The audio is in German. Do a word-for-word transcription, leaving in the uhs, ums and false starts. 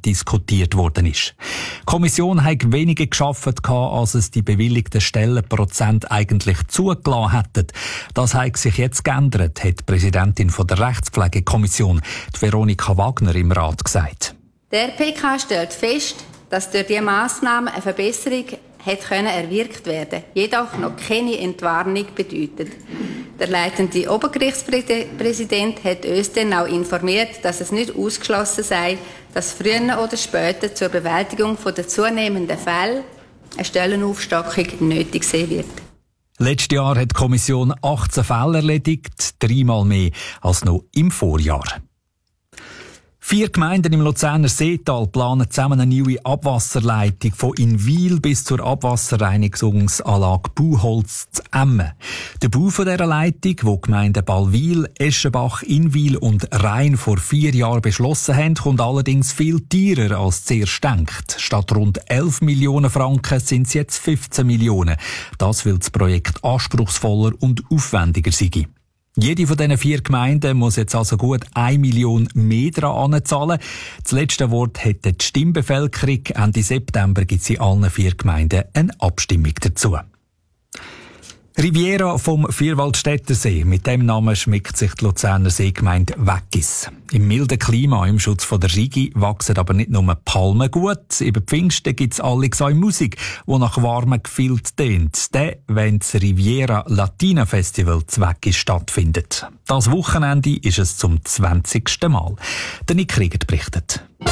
diskutiert worden ist. Die Kommission hat weniger gearbeitet, als es die bewilligten Stellenprozent eigentlich zugelassen hätten. Das hat sich jetzt geändert, hat die Präsidentin der Rechtspflegekommission, Veronika Wagner, im Rat gesagt. Der R P K stellt fest, dass durch diese Massnahmen eine Verbesserung hat können erwirkt werden, jedoch noch keine Entwarnung bedeutet. Der leitende Obergerichtspräsident hat uns dann auch informiert, dass es nicht ausgeschlossen sei, dass früher oder später zur Bewältigung der zunehmenden Fälle eine Stellenaufstockung nötig sein wird. Letztes Jahr hat die Kommission achtzehn Fälle erledigt, dreimal mehr als noch im Vorjahr. Vier Gemeinden im Luzerner Seetal planen zusammen eine neue Abwasserleitung von Inwil bis zur Abwasserreinigungsanlage Buchholz zu Emmen. Der Bau dieser Leitung, wo die Gemeinden Ballwil, Eschenbach, Inwil und Rhein vor vier Jahren beschlossen haben, kommt allerdings viel teurer als zuerst gedacht. Statt rund elf Millionen Franken sind es jetzt fünfzehn Millionen. Das will das Projekt anspruchsvoller und aufwendiger sein. Jede von diesen vier Gemeinden muss jetzt also gut eine Million mehr dran zahlen. Das letzte Wort hat die Stimmbevölkerung. Ende September gibt es in allen vier Gemeinden eine Abstimmung dazu. Riviera vom Vierwaldstättersee. Mit dem Namen schmeckt sich die Luzerner Seegemeinde Weggis. Im milden Klima, im Schutz von der Rigi, wachsen aber nicht nur Palmen gut. Über Pfingsten gibt es allgemein Musik, die nach warmen Gefühlt tönt. Dann, wenn das Riviera Latina Festival zu Weggis stattfindet. Das Wochenende ist es zum zwanzigsten Mal. Der Nick Kriegert berichtet.